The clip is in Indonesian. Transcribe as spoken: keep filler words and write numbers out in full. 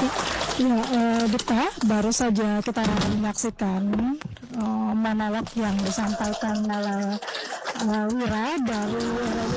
Ya, eh, Dita, baru saja kita menyaksikan eh, monolog yang disampaikan oleh eh, Wira dari